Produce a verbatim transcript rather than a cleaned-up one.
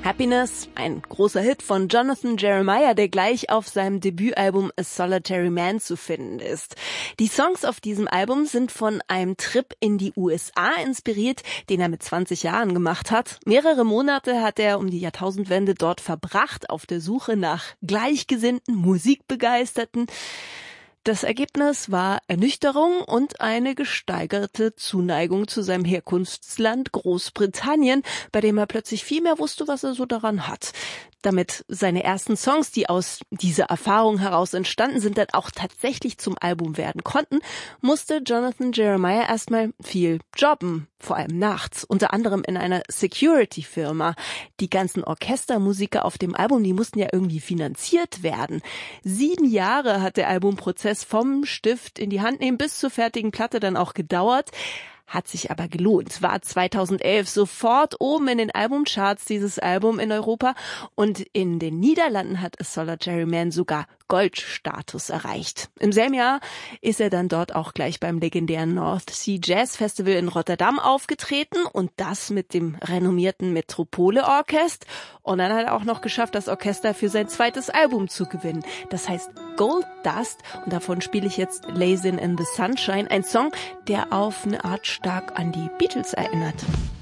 Happiness, ein großer Hit von Jonathan Jeremiah, der gleich auf seinem Debütalbum A Solitary Man zu finden ist. Die Songs auf diesem Album sind von einem Trip in die U S A inspiriert, den er mit zwanzig Jahren gemacht hat. Mehrere Monate hat er um die Jahrtausendwende dort verbracht, auf der Suche nach Gleichgesinnten, Musikbegeisterten. Das Ergebnis war Ernüchterung und eine gesteigerte Zuneigung zu seinem Herkunftsland Großbritannien, bei dem er plötzlich viel mehr wusste, was er so daran hat. Damit seine ersten Songs, die aus dieser Erfahrung heraus entstanden sind, dann auch tatsächlich zum Album werden konnten, musste Jonathan Jeremiah erstmal viel jobben, vor allem nachts, unter anderem in einer Security-Firma. Die ganzen Orchestermusiker auf dem Album, die mussten ja irgendwie finanziert werden. Sieben Jahre hat der Albumprozess vom Stift in die Hand nehmen bis zur fertigen Platte dann auch gedauert. Hat sich aber gelohnt. War zweitausendelf sofort oben in den Albumcharts, dieses Album in Europa. Und in den Niederlanden hat A Solitary Man sogar Goldstatus erreicht. Im selben Jahr ist er dann dort auch gleich beim legendären North Sea Jazz Festival in Rotterdam aufgetreten und das mit dem renommierten Metropole Orchest. Und dann hat er auch noch geschafft, das Orchester für sein zweites Album zu gewinnen. Das heißt Gold Dust und davon spiele ich jetzt Lazing in the Sunshine, ein Song, der auf eine Art stark an die Beatles erinnert.